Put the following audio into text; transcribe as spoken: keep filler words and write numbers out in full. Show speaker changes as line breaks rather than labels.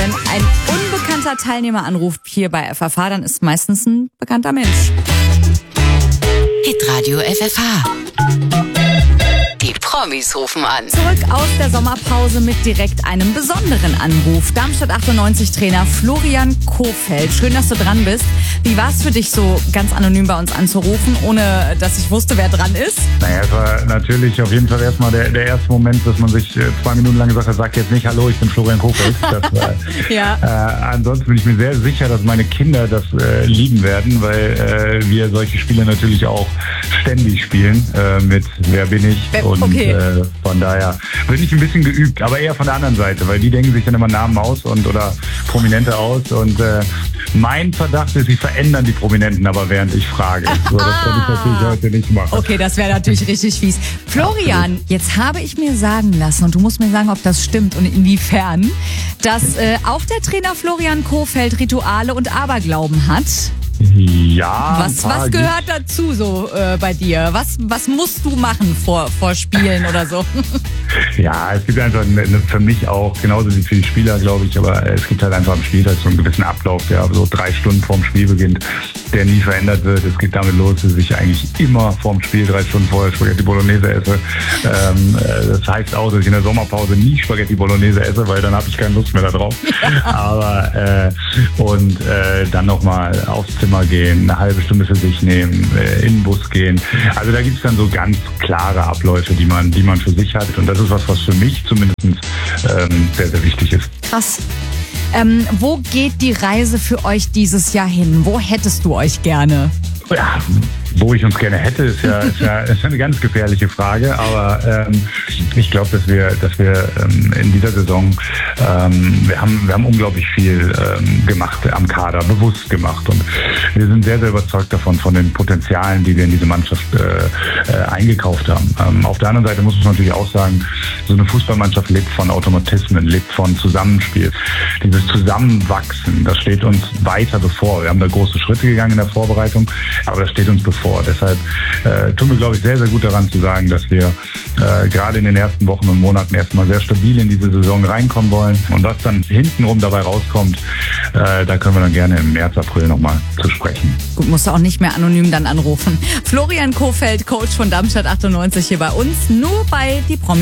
Wenn ein unbekannter Teilnehmer anruft hier bei F F H, dann ist meistens ein bekannter Mensch.
Hitradio F F H. Die Promis rufen an.
Zurück aus der Sommerpause mit direkt einem besonderen Anruf. Darmstadt achtundneunzig Trainer Florian Kohfeldt. Schön, dass du dran bist. Wie war es für dich, so ganz anonym bei uns anzurufen, ohne dass ich wusste, wer dran ist?
Naja, es war natürlich auf jeden Fall erstmal der, der erste Moment, dass man sich zwei Minuten lang gesagt hat, sag jetzt nicht Hallo, ich bin Florian Kohfeldt. Das, äh,
ja.
äh, ansonsten bin ich mir sehr sicher, dass meine Kinder das äh, lieben werden, weil äh, wir solche Spiele natürlich auch ständig spielen äh, mit Wer bin ich?
Wer,
und
okay.
äh, von daher bin ich ein bisschen geübt, aber eher von der anderen Seite, weil die denken sich dann immer Namen aus und oder Prominente aus und äh, mein Verdacht ist, sie verändern die Prominenten aber während ich frage. So, das kann ich natürlich heute nicht machen.
Okay, das wäre natürlich richtig fies. Florian, Absolut. Jetzt habe ich mir sagen lassen, und du musst mir sagen, ob das stimmt und inwiefern, dass äh, auch der Trainer Florian Kohfeldt Rituale und Aberglauben hat.
Ja.
Was, was gehört dazu so äh, bei dir? Was, was musst du machen vor, vor Spielen oder so?
Ja, es gibt einfach eine, für mich auch, genauso wie für die Spieler, glaube ich, aber es gibt halt einfach am Spieltag so einen gewissen Ablauf, ja, so drei Stunden vorm Spiel beginnt, der nie verändert wird. Es geht damit los, dass ich eigentlich immer vorm Spiel drei Stunden vorher Spaghetti Bolognese esse. Ähm, das heißt auch, dass ich in der Sommerpause nie Spaghetti Bolognese esse, weil dann habe ich keine Lust mehr darauf. Ja. Aber äh, und äh, dann nochmal aufs Zimmer gehen, eine halbe Stunde für sich nehmen, äh, in den Bus gehen. Also da gibt es dann so ganz klare Abläufe, die man, die man für sich hat. Und das ist was, was für mich zumindest ähm, sehr, sehr wichtig ist.
Krass. Ähm, wo geht die Reise für euch dieses Jahr hin? Wo hättest du euch gerne?
Ja, wo ich uns gerne hätte, ist ja, ist ja, ist eine ganz gefährliche Frage, aber ähm, ich glaube, dass wir, dass wir ähm, in dieser Saison, ähm, wir haben, wir haben unglaublich viel ähm, gemacht am Kader, bewusst gemacht und wir sind sehr, sehr überzeugt davon, von den Potenzialen, die wir in diese Mannschaft äh, äh, eingekauft haben. Ähm, auf der anderen Seite muss man natürlich auch sagen, so eine Fußballmannschaft lebt von Automatismen, lebt von Zusammenspiel. Dieses Zusammenwachsen, das steht uns weiter bevor. Wir haben da große Schritte gegangen in der Vorbereitung, aber das steht uns bevor. Deshalb äh, tun wir, glaube ich, sehr, sehr gut daran zu sagen, dass wir äh, gerade in den ersten Wochen und Monaten erstmal sehr stabil in diese Saison reinkommen wollen. Und was dann hintenrum dabei rauskommt, äh, da können wir dann gerne im März, April nochmal zu sprechen.
Gut, musst du auch nicht mehr anonym dann anrufen. Florian Kohfeldt, Coach von Darmstadt achtundneunzig hier bei uns, nur bei die Promis.